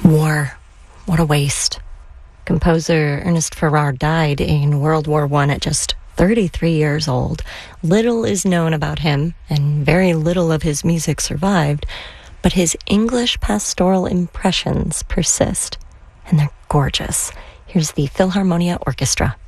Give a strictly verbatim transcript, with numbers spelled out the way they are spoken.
War. What a waste. Composer Ernest Farrar died in World War One at just thirty-three years old. Little is known about him, and very little of his music survived, but his English pastoral impressions persist, and they're gorgeous. Here's the Philharmonia Orchestra.